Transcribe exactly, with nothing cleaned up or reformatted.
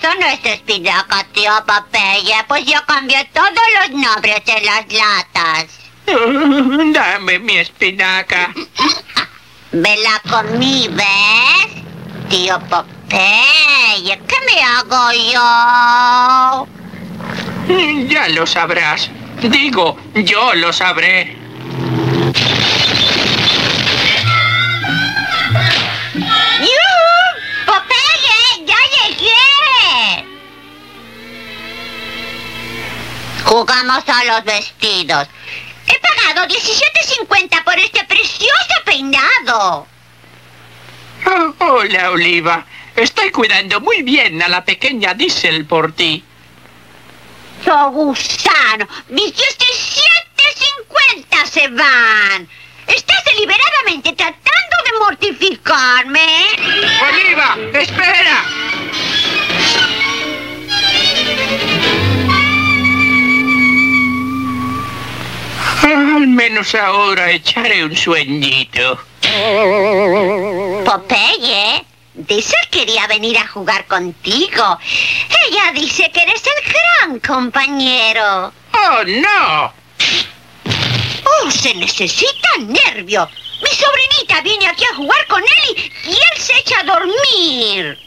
Esto no es espinaca, tío Popeye, pues yo cambié todos los nombres de las latas. Uh, dame mi espinaca. Me la comí, ¿ves? Tío Popeye, ¿qué me hago yo? Ya lo sabrás. Digo, yo lo sabré. ¡Yuhu! ¡Popeye! ¡Ya llegué! Jugamos a los vestidos. He pagado diecisiete cincuenta por este precioso peinado. Oh, hola, Oliva. Estoy cuidando muy bien a la pequeña Diesel por ti. ¡Oh, gusano! ¡Mis diecisiete cincuenta se van! ¡Estás deliberadamente tratando de mortificarme! ¡Oliva! ¡Espera! Al menos ahora echaré un sueñito. Popeye, Diesel quería venir a jugar contigo. Ella dice que eres el gran compañero. ¡Oh, no! ¡Oh, se necesita nervio! Mi sobrinita viene aquí a jugar con él y, y él se echa a dormir.